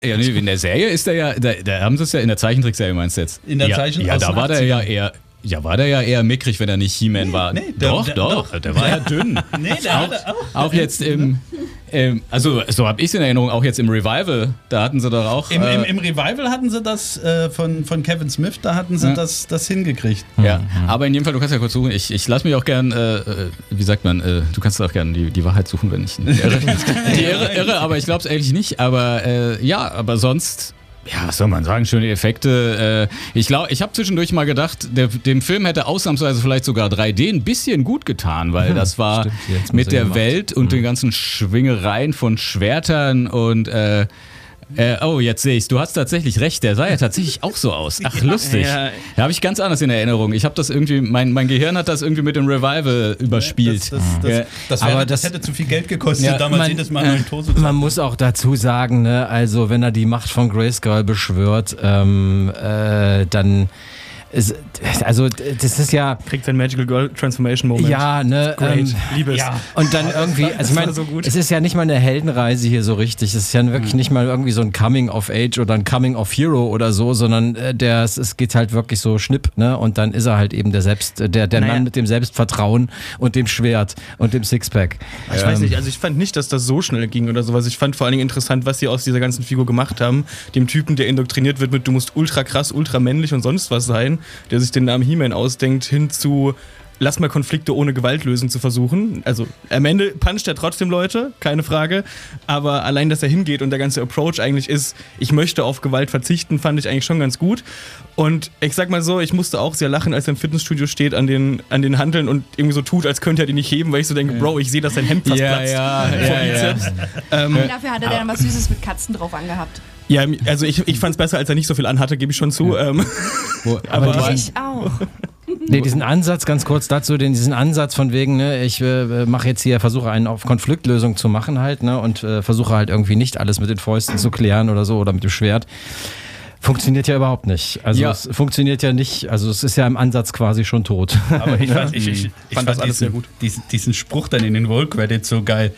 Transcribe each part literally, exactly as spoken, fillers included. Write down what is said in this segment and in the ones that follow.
Ja, nee, in der Serie ist er ja, da, da haben sie es ja in der Zeichentrickserie, meinst du jetzt? In der ja, Zeichen Ja, aus da den war der ja achtzigern. eher, ja, war der ja eher mickrig, wenn er nicht He-Man Nee, war. nee, der- doch, der- doch, doch. der war ja dünn. Nee, der auch, hatte auch. auch jetzt im, ähm, also so habe ich es in Erinnerung, auch jetzt im Revival, da hatten sie doch auch. Im, im, äh, Im Revival hatten sie das äh, von, von Kevin Smith, da hatten sie Ja. das, das hingekriegt. Ja, aber in jedem Fall, du kannst ja kurz suchen. Ich, ich lasse mich auch gern, äh, äh, wie sagt man, äh, du kannst auch gern die, die Wahrheit suchen, wenn ich nicht irre. Die irre, irre, aber ich glaube es eigentlich nicht. Aber äh, ja, aber sonst, ja, was soll man sagen, schöne Effekte. Äh, ich glaube, ich habe zwischendurch mal gedacht, der, dem Film hätte ausnahmsweise vielleicht sogar drei D ein bisschen gut getan, weil das war Stimmt, jetzt mit muss er der gemacht. Welt und den ganzen Schwingereien von Schwertern und äh, Äh, oh, jetzt sehe ich's. Du hast tatsächlich recht. Der sah ja tatsächlich auch so aus. Ach, lustig. Ja. Da habe ich ganz anders in Erinnerung. Ich habe das irgendwie, mein, mein Gehirn hat das irgendwie mit dem Revival überspielt. Das, das, das, Ja. das, wäre, Aber das, das- hätte zu viel Geld gekostet, Ja, damals man- jedes Mal einen Torso zu Man muss auch dazu sagen, ne, also wenn er die Macht von Grayskull beschwört, ähm, äh, dann ist, also das ist ja, Kriegt sein Magical Girl Transformation Moment. ja, ne, Great. ähm, Liebe es. Ja. und dann irgendwie, also ich war meine, so gut. es ist ja nicht mal eine Heldenreise hier so richtig. Es ist ja wirklich nicht mal irgendwie so ein Coming of Age oder ein Coming of Hero oder so, sondern äh, der, es, es geht halt wirklich so schnipp, ne? Und dann ist er halt eben der Selbst, der, der Naja. Mann mit dem Selbstvertrauen und dem Schwert und dem Sixpack. Ich weiß nicht, also ich fand nicht, dass das so schnell ging oder sowas. Ich fand vor allen Dingen interessant, was sie aus dieser ganzen Figur gemacht haben. Dem Typen, der indoktriniert wird mit, du musst ultra krass, ultra männlich und sonst was sein, der sich den Namen He-Man ausdenkt, hin zu lass mal Konflikte ohne Gewalt lösen zu versuchen. Also am Ende puncht er trotzdem Leute, keine Frage. Aber allein, dass er hingeht und der ganze Approach eigentlich ist, ich möchte auf Gewalt verzichten, fand ich eigentlich schon ganz gut. Und ich sag mal so, ich musste auch sehr lachen, als er im Fitnessstudio steht an den, an den Hanteln und irgendwie so tut, als könnte er die nicht heben, weil ich so denke, Bro, ich sehe, dass sein Hemd fast Ja, platzt ja, vor ja, ja. Bizeps. Ähm, Dafür hat er dann was Süßes mit Katzen drauf angehabt. ja, also ich, ich fand es besser, als er nicht so viel anhatte, gebe ich schon zu. Ähm, Wo, aber aber Ich auch. Nee, diesen Ansatz, ganz kurz dazu, den, diesen Ansatz von wegen, ne, ich äh, mache jetzt hier, versuche einen auf Konfliktlösung zu machen halt, ne, und äh, versuche halt irgendwie nicht alles mit den Fäusten zu klären oder so oder mit dem Schwert. Funktioniert ja überhaupt nicht. Also Ja. es funktioniert ja nicht, also es ist ja im Ansatz quasi schon tot. Aber ich fand, ich, ich, ich Fand fand, das alles diesen, sehr gut. Diesen, diesen Spruch dann in den Roll-Credits so geil.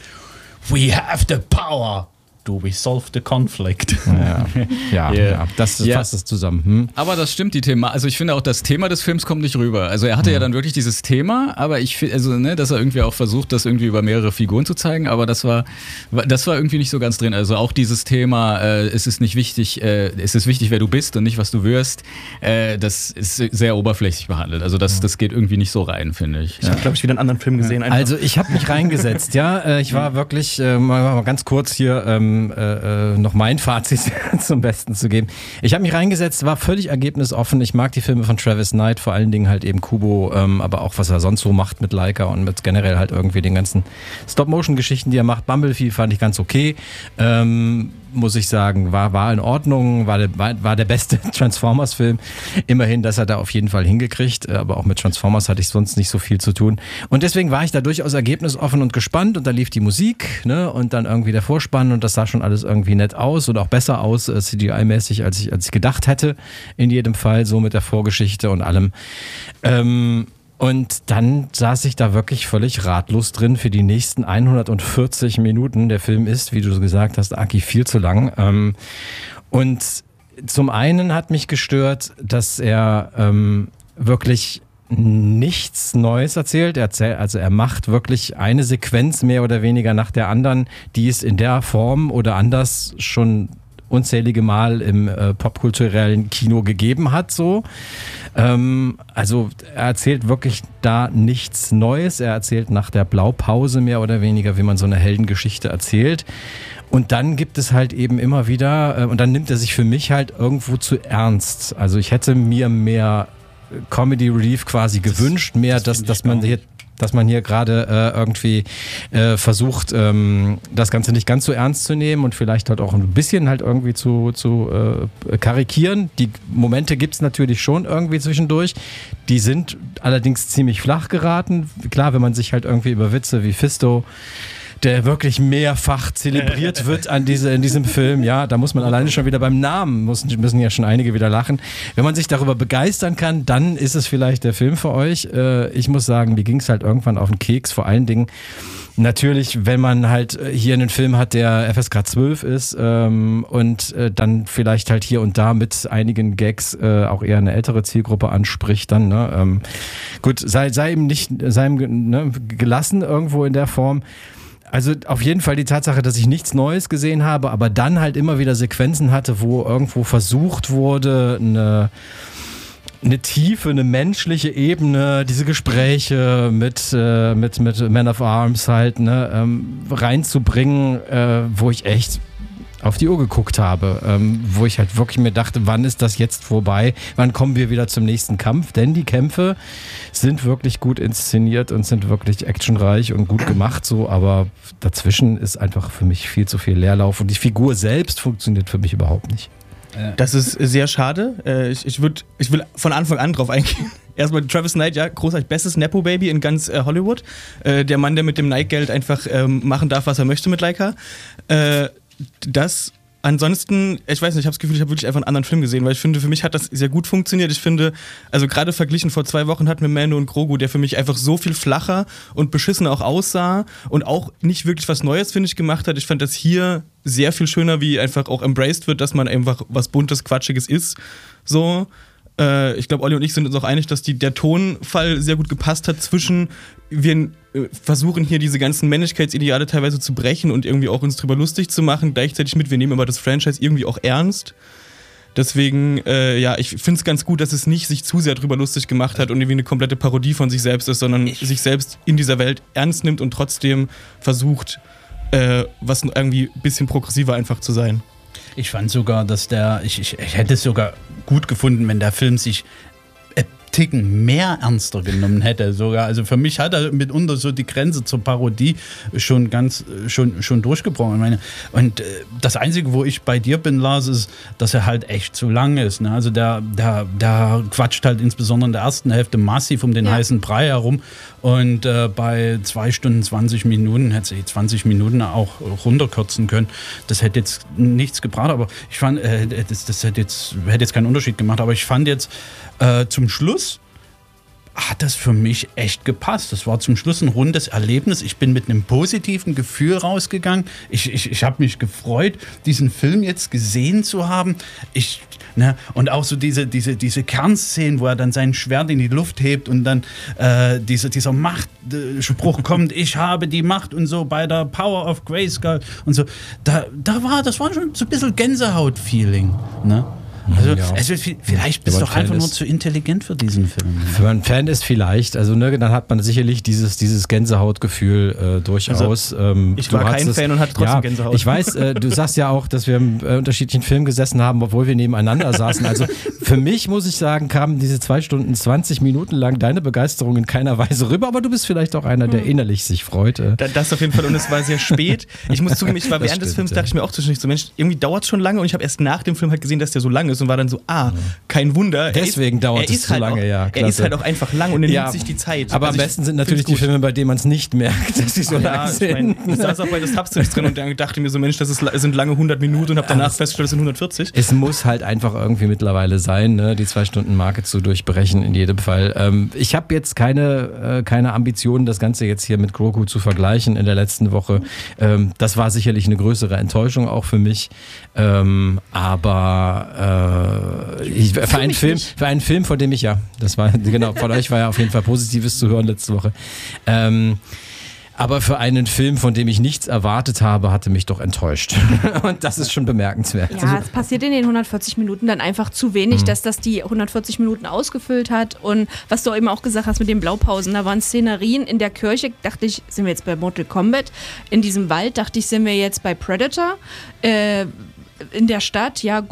We have the power. Do we solve the conflict? Ja, ja, Yeah. ja. das Ja. fasst es zusammen. Hm? Aber das stimmt, die Thema. Also ich finde auch, das Thema des Films kommt nicht rüber. Also er hatte ja dann wirklich dieses Thema, aber ich finde, also ne, dass er irgendwie auch versucht, das irgendwie über mehrere Figuren zu zeigen, aber das war, das war irgendwie nicht so ganz drin. Also auch dieses Thema, äh, es ist nicht wichtig, äh, es ist wichtig, wer du bist und nicht, was du wirst. Äh, das ist sehr oberflächlich behandelt. Also das, das geht irgendwie nicht so rein, finde ich. ich habe, glaube ich, wieder einen anderen Film gesehen. einfach. Also ich habe mich reingesetzt, ja. Äh, Ich war wirklich, äh, mal, mal ganz kurz hier ähm, äh, äh, noch mein Fazit zum Besten zu geben. Ich habe mich reingesetzt, war völlig ergebnisoffen. Ich mag die Filme von Travis Knight, vor allen Dingen halt eben Kubo, ähm, aber auch was er sonst so macht mit Laika und mit generell halt irgendwie den ganzen Stop-Motion-Geschichten, die er macht. Bumblebee fand ich ganz okay. Ähm, muss ich sagen, war, war in Ordnung, war der, war, war der beste Transformers-Film. Immerhin, dass er da auf jeden Fall hingekriegt, aber auch mit Transformers hatte ich sonst nicht so viel zu tun. Und deswegen war ich da durchaus ergebnisoffen und gespannt und da lief die Musik, ne, und dann irgendwie der Vorspann und das sah schon alles irgendwie nett aus und auch besser aus, äh, C G I-mäßig, als ich, als ich gedacht hätte, in jedem Fall, so mit der Vorgeschichte und allem. Ähm, Und dann saß ich da wirklich völlig ratlos drin für die nächsten hundertvierzig Minuten. Der Film ist, wie du gesagt hast, Aki, viel zu lang. Ähm, und zum einen hat mich gestört, dass er ähm, wirklich nichts Neues erzählt. Er erzählt, also er macht wirklich eine Sequenz mehr oder weniger nach der anderen, die es in der Form oder anders schon unzählige Mal im äh, popkulturellen Kino gegeben hat, so. Ähm, also er erzählt wirklich da nichts Neues. Er erzählt nach der Blaupause mehr oder weniger, wie man so eine Heldengeschichte erzählt. Und dann gibt es halt eben immer wieder, äh, und dann nimmt er sich für mich halt irgendwo zu ernst. Also ich hätte mir mehr Comedy Relief quasi gewünscht, mehr, das dass, finde dass ich man auch. hier dass man hier gerade äh, irgendwie äh, versucht, ähm, das Ganze nicht ganz so ernst zu nehmen und vielleicht halt auch ein bisschen halt irgendwie zu, zu äh, karikieren. Die Momente gibt es natürlich schon irgendwie zwischendurch. Die sind allerdings ziemlich flach geraten. Klar, wenn man sich halt irgendwie über Witze wie Fisto der wirklich mehrfach zelebriert wird an diese, in diesem Film. Ja, da muss man alleine schon wieder beim Namen, müssen, müssen ja schon einige wieder lachen. Wenn man sich darüber begeistern kann, dann ist es vielleicht der Film für euch. Äh, ich muss sagen, mir ging es halt irgendwann auf den Keks, vor allen Dingen natürlich, wenn man halt hier einen Film hat, der F S K zwölf ist ähm, und äh, dann vielleicht halt hier und da mit einigen Gags äh, auch eher eine ältere Zielgruppe anspricht, dann, ne? Ähm, gut, sei, sei ihm nicht, sei ihm ne, gelassen irgendwo in der Form. Also auf jeden Fall die Tatsache, dass ich nichts Neues gesehen habe, aber dann halt immer wieder Sequenzen hatte, wo irgendwo versucht wurde, eine eine Tiefe, eine menschliche Ebene, diese Gespräche mit, äh, mit, mit Man of Arms halt, ne, ähm, reinzubringen, äh, wo ich echt auf die Uhr geguckt habe, ähm, wo ich halt wirklich mir dachte, wann ist das jetzt vorbei, wann kommen wir wieder zum nächsten Kampf, denn die Kämpfe sind wirklich gut inszeniert und sind wirklich actionreich und gut gemacht so, aber dazwischen ist einfach für mich viel zu viel Leerlauf und die Figur selbst funktioniert für mich überhaupt nicht. Das ist sehr schade. Ich, ich, würd, ich will von Anfang an drauf eingehen. Erstmal Travis Knight, ja, großartig, bestes Nepo-Baby in ganz äh, Hollywood. Äh, der Mann, der mit dem Nike-Geld einfach ähm, machen darf, was er möchte mit Leica. Äh, das ansonsten, ich weiß nicht, ich habe das Gefühl, ich habe wirklich einfach einen anderen Film gesehen, weil ich finde, für mich hat das sehr gut funktioniert. Ich finde, also gerade verglichen vor zwei Wochen hatten wir Mando und Grogu, der für mich einfach so viel flacher und beschissener auch aussah und auch nicht wirklich was Neues, finde ich, gemacht hat. Ich fand das hier sehr viel schöner, wie einfach auch embraced wird, dass man einfach was Buntes, Quatschiges ist. So. Äh, ich glaube, Olli und ich sind uns auch einig, dass die, der Tonfall sehr gut gepasst hat zwischen, wir äh, versuchen hier diese ganzen Männlichkeitsideale teilweise zu brechen und irgendwie auch uns drüber lustig zu machen, gleichzeitig mit, wir nehmen aber das Franchise irgendwie auch ernst. Deswegen, äh, ja, ich finde es ganz gut, dass es nicht sich zu sehr drüber lustig gemacht hat und irgendwie eine komplette Parodie von sich selbst ist, sondern ich sich selbst in dieser Welt ernst nimmt und trotzdem versucht, äh, was irgendwie ein bisschen progressiver einfach zu sein. Ich fand sogar, dass der, ich, ich, ich hätte es sogar gut gefunden, wenn der Film sich ein Ticken mehr ernster genommen hätte sogar. Also für mich hat er mitunter so die Grenze zur Parodie schon ganz, schon, schon durchgebrochen. Ich meine, und äh, das Einzige, wo ich bei dir bin, Lars, ist, dass er halt echt zu lang ist. Ne? Also der, der, der quatscht halt insbesondere in der ersten Hälfte massiv um den ja. heißen Brei herum. Und äh, bei zwei Stunden zwanzig Minuten hätte sie zwanzig Minuten auch runterkürzen können. Das hätte jetzt nichts gebracht, aber ich fand, äh, das, das hätte, jetzt, hätte jetzt keinen Unterschied gemacht. Aber ich fand jetzt äh, zum Schluss hat das für mich echt gepasst. Das war zum Schluss ein rundes Erlebnis. Ich bin mit einem positiven Gefühl rausgegangen. Ich, ich, ich habe mich gefreut, diesen Film jetzt gesehen zu haben. Ich, ne, und auch so diese, diese, diese Kernszenen, wo er dann sein Schwert in die Luft hebt und dann äh, diese, dieser Machtspruch kommt, ich habe die Macht und so bei der Power of Grayskull und so. Da, da war, das war schon so ein bisschen Gänsehaut-Feeling, ne? Also, ja. also vielleicht bist du doch einfach nur zu intelligent für diesen Film. Wenn man Fan ist, vielleicht. Also ne, dann hat man sicherlich dieses, dieses Gänsehautgefühl äh, durchaus. Also, ähm, ich war kein es, Fan und hatte trotzdem ja, Gänsehaut. Ich weiß, äh, du sagst ja auch, dass wir im äh, unterschiedlichen Film gesessen haben, obwohl wir nebeneinander saßen. Also für mich, muss ich sagen, kamen diese zwei Stunden zwanzig Minuten lang deine Begeisterung in keiner Weise rüber, aber du bist vielleicht auch einer, der innerlich sich freut. Äh. Da, das auf jeden Fall, und es war sehr spät. Ich muss zugeben, ich war Das während stimmt, des Films, ja. dachte ich mir auch zwischendurch so, Mensch, irgendwie dauert es schon lange und ich habe erst nach dem Film halt gesehen, dass der so lang ist und war dann so, ah, kein Wunder. Deswegen ist, dauert es zu halt lange, auch, ja. Er Klasse. ist halt auch einfach lang und er Ja, nimmt sich die Zeit. Aber Also am ich besten sind natürlich die find's gut. Filme, bei denen man es nicht merkt, dass sie so lang Ja, ich, sind. mein, ich saß auch bei The Substance drin und dachte mir so, Mensch, das ist, sind lange hundert Minuten und habe danach festgestellt, das sind hundertvierzig. Es muss halt einfach irgendwie mittlerweile sein, ne, die Zwei-Stunden-Marke zu durchbrechen in jedem Fall. Ähm, ich habe jetzt keine, äh, keine Ambitionen, das Ganze jetzt hier mit Grogu zu vergleichen in der letzten Woche. Ähm, das war sicherlich eine größere Enttäuschung auch für mich. Ähm, aber äh, ich, für, einen Film, für einen Film, von dem ich ja, das war, genau, von euch war ja auf jeden Fall Positives zu hören letzte Woche. Ähm, Aber für einen Film, von dem ich nichts erwartet habe, hatte mich doch enttäuscht. Und das ist schon bemerkenswert. Ja, es passiert in den hundertvierzig Minuten dann einfach zu wenig, mhm. dass das die hundertvierzig Minuten ausgefüllt hat. Und was du eben auch gesagt hast mit den Blaupausen, da waren Szenerien in der Kirche, dachte ich, sind wir jetzt bei Mortal Kombat. In diesem Wald dachte ich, sind wir jetzt bei Predator. Äh, in der Stadt, ja gut,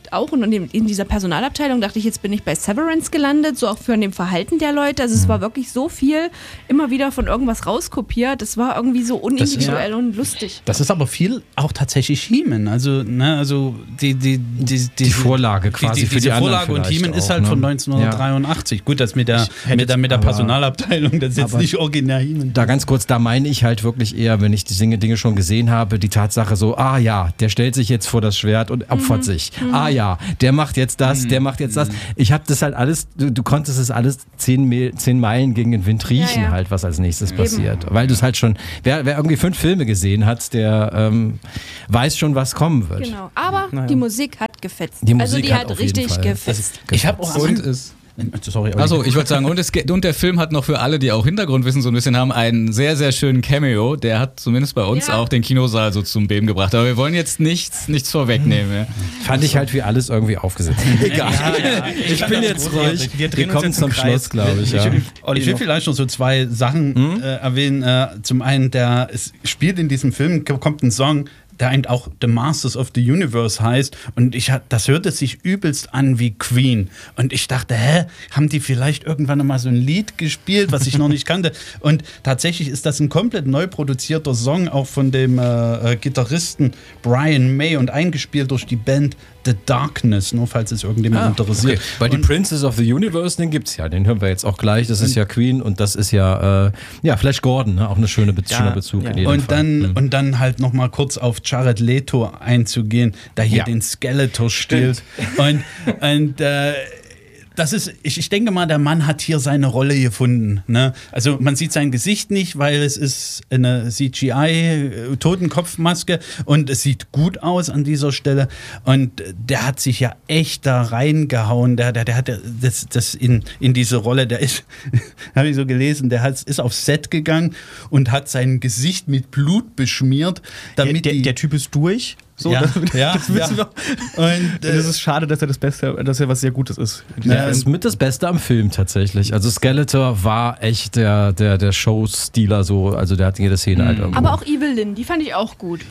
Skript auch und in, dem, in dieser Personalabteilung dachte ich, jetzt bin ich bei Severance gelandet, so auch für dem Verhalten der Leute. Also es war wirklich so viel immer wieder von irgendwas rauskopiert. Das war irgendwie so unindividuell ja. und lustig. Das ist aber viel auch tatsächlich He-Man. Also, ne, also die, die, die, die, Die Vorlage quasi die, die, für diese die anderen Vorlage und vielleicht He-Man ist auch, halt ne? von neunzehnhundertdreiundachtzig. Gut, das mit der, mit der, mit der aber- Personalabteilung, das ist jetzt aber- nicht originär He-Man. Da ganz kurz, da meine ich halt wirklich eher, wenn ich die Dinge, Dinge schon gesehen habe, die Tatsache so, ah ja, der stellt sich jetzt vor das Schwert und opfert sich. Ah ja, der macht jetzt das, der macht jetzt das. Ich habe das halt alles, du, du konntest es alles zehn, Mil- zehn Meilen gegen den Wind riechen Ja, ja. halt, was als nächstes passiert. Weil du es halt schon, wer, wer irgendwie fünf Filme gesehen hat, der ähm, weiß schon, was kommen wird. Genau. Aber die Musik hat gefetzt. Die also Musik die hat hat auf jeden richtig Fall. gefetzt. Ich habe auch Und es Sorry, Achso, ich wollte sagen, und, es, ge- und der Film hat noch für alle, die auch Hintergrundwissen so ein bisschen haben, einen sehr, sehr schönen Cameo. Der hat zumindest bei uns Ja. auch den Kinosaal so zum Beben gebracht. Aber wir wollen jetzt nichts, nichts vorwegnehmen. Ja. Fand ich halt wie alles irgendwie aufgesetzt. Egal. Ich bin jetzt ruhig. Wir Wir drehen uns kommen jetzt zum im Kreis. Schluss, glaube ich. Ja. Ich will vielleicht noch so zwei Sachen äh, erwähnen. Äh, zum einen, der es spielt in diesem Film, kommt ein Song, der eben auch The Masters of the Universe heißt. Und ich hat, das hörte sich übelst an wie Queen. Und ich dachte, hä, haben die vielleicht irgendwann mal so ein Lied gespielt, was ich noch nicht kannte? Und tatsächlich ist das ein komplett neu produzierter Song, auch von dem äh, Gitarristen Brian May und eingespielt durch die Band The Darkness, nur falls es irgendjemand interessiert. Okay. Weil die Und- Princess of the Universe, den gibt's ja, den hören wir jetzt auch gleich. Das ist ja Queen und das ist ja, äh, ja, Flash Gordon, ne? Auch eine schöne Be Ja, schöner Bezug ja. in jedem Und Fall. dann, Mhm. und dann halt noch mal kurz auf Jared Leto einzugehen, der hier Ja. den Skeletor stiehlt. Und, und äh, das ist, ich, ich denke mal, der Mann hat hier seine Rolle gefunden. Ne? Also man sieht sein Gesicht nicht, weil es ist eine C G I-Totenkopfmaske und es sieht gut aus an dieser Stelle. Und der hat sich ja echt da reingehauen. Der, der, der hat ja das, das in, in diese Rolle, der ist, habe ich so gelesen, der hat, ist aufs Set gegangen und hat sein Gesicht mit Blut beschmiert, damit der, die, der Typ ist durch. So, ja, das, ja, das wissen ja. wir. Und, Und es ist schade, dass er das Beste, dass er was sehr Gutes ist. in diesem Ja, Das Film. ist mit das Beste am Film tatsächlich. Also Skeletor war echt der, der, der Showstealer so, also der hat jede Szene halt irgendwo. Aber auch Evil Lynn, die fand ich auch gut.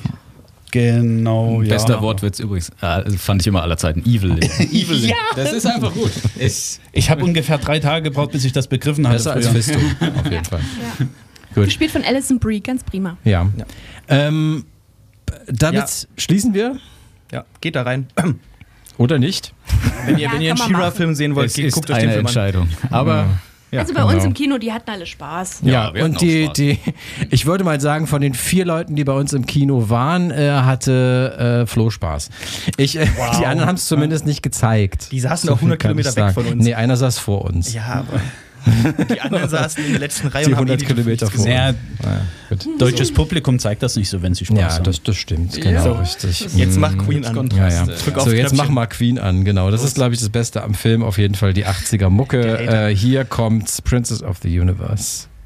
genau, ja. Bester Wortwitz übrigens, äh, fand ich immer aller Zeiten, Evil. Evil. Ja. Das ist einfach gut. Ich, Ich habe ungefähr drei Tage gebraucht, bis ich das begriffen hatte. Besser als früher. Fisto, auf jeden Fall. Ja. Gut. Gespielt von Alison Brie, ganz prima. Ja. Ähm, damit Ja. schließen wir Ja, geht da rein. oder nicht? Wenn ihr, Ja, wenn ihr einen kann man She-Ra-Film sehen wollt, es geht, ist guckt euch den eine Film an. Entscheidung. Aber ja, also bei genau. uns im Kino, die hatten alle Spaß. Ja, Ja, wir hatten und die, auch Spaß. die, ich würde mal sagen, von den vier Leuten, die bei uns im Kino waren, äh, hatte äh, Flo Spaß. Ich, äh, Die anderen haben es zumindest nicht gezeigt. Die saßen So auch hundert viel kann ich Kilometer weg sagen. von uns. Nee, einer saß vor uns. Ja, aber die anderen saßen in der letzten Reihe Die und haben hundert eh nicht Kilometer nichts vor. gesehen. Ja, Ja, gut. deutsches Publikum zeigt das nicht so, wenn sie Spaß Ja, haben. das, das stimmt, genau, So. richtig. Jetzt Mm. mach Queen an. Ja, ja. Drück auf So, jetzt Knöpfchen. mach mal Queen an, genau. Das ist, glaube ich, das Beste am Film, auf jeden Fall die achtziger Mucke. Der Hater. Äh, hier kommt Princess of the Universe.